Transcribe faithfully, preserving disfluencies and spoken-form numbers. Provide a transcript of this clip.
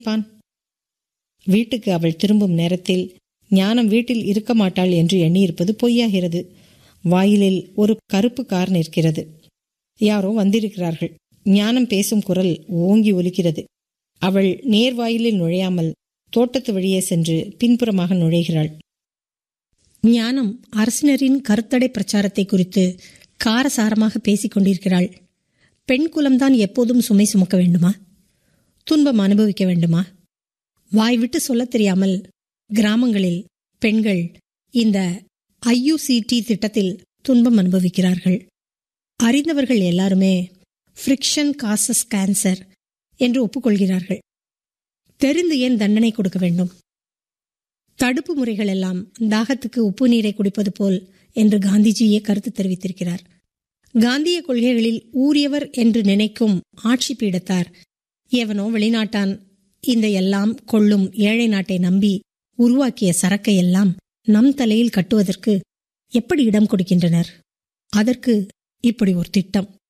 பான். வீட்டுக்கு அவள் திரும்பும் நேரத்தில் ஞானம் வீட்டில் இருக்க மாட்டாள் என்று எண்ணியிருப்பது பொய்யாகிறது. வாயிலில் ஒரு கருப்பு கார் நிற்கிறது. யாரோ வந்திருக்கிறார்கள். ஞானம் பேசும் குரல் ஓங்கி ஒலிக்கிறது. அவள் நேர் வாயிலில் நுழையாமல் தோட்டத்து வழியே சென்று பின்புறமாக நுழைகிறாள். ஞானம் அரசினரின் கருத்தடை பிரச்சாரத்தை குறித்து காரசாரமாக பேசிக் கொண்டிருக்கிறாள். பெண் குலம்தான் எப்போதும் சுமை சுமக்க வேண்டுமா? துன்பம் அனுபவிக்க வேண்டுமா? வாய்விட்டு சொல்ல தெரியாமல் கிராமங்களில் பெண்கள் இந்த ஐயுசிடி திட்டத்தில் துன்பம் அனுபவிக்கிறார்கள். அறிந்தவர்கள் எல்லாருமே ஃப்ரிக்ஷன் காசஸ் கேன்சர் என்று ஒப்புக்கொள்கிறார்கள். தெரிந்து ஏன் தண்டனை கொடுக்க வேண்டும்? தடுப்பு முறைகள் எல்லாம் தாகத்துக்கு உப்பு நீரை குடிப்பது போல் என்று காந்திஜியே கருத்து தெரிவித்திருக்கிறார். காந்திய கொள்கைகளில் ஊறியவர் என்று நினைக்கும் ஆட்சி பீடத்தார் எவனோ வெளிநாட்டான் இந்த எல்லாம் கொள்ளும் ஏழை நாட்டை நம்பி உருவாக்கிய சரக்கை எல்லாம் நம் தலையில் கட்டுவதற்கு எப்படி இடம் கொடுக்கின்றனர்? அதற்கு இப்படி ஒரு திட்டம்.